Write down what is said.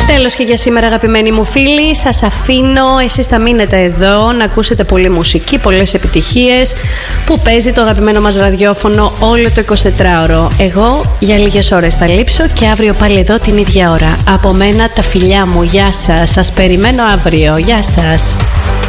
Τέλος και για σήμερα, αγαπημένοι μου φίλοι, σας αφήνω, εσείς θα μείνετε εδώ να ακούσετε πολλή μουσική, πολλές επιτυχίες που παίζει το αγαπημένο μας ραδιόφωνο όλο το 24ωρο. Εγώ για λίγες ώρες θα λείψω και αύριο πάλι εδώ την ίδια ώρα. Από μένα τα φιλιά μου, γεια σας, σας περιμένω αύριο, γεια σας.